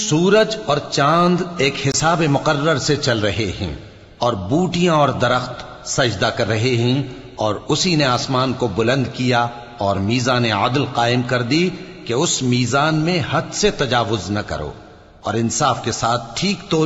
सूरज और चांद एक हिसाब मुकर्रर से चल रहे हैं और बूटियां और दरख्त सजदा कर रहे हैं, और उसी ने आसमान को बुलंद किया और मीज़ान आदल कायम कर दी कि उस मीज़ान में हद से तजावुज न करो और इंसाफ के साथ ठीक तो